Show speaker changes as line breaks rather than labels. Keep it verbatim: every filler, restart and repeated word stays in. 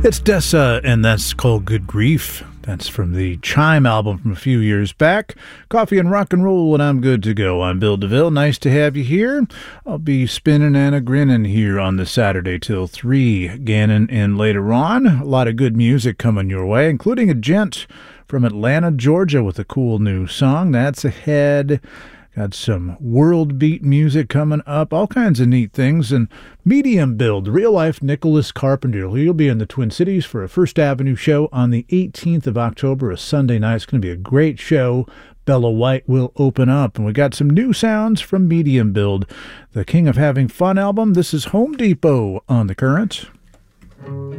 It's Dessa, and that's called Good Grief. That's from the Chime album from a few years back. Coffee and rock and roll, and I'm good to go. I'm Bill DeVille. Nice to have you here. I'll be spinning and a grinning here on the Saturday till three. Gannon and later on. A lot of good music coming your way, including a gent from Atlanta, Georgia with a cool new song. That's ahead. Got some world beat music coming up, all kinds of neat things, and medium build, real-life Nicholas Carpenter. He'll be in the Twin Cities for a First Avenue show on the eighteenth of October, a Sunday night. It's going to be a great show. Bella White will open up, and we got some new sounds from medium build. The King of Having Fun album. This is Home Depot on The Current.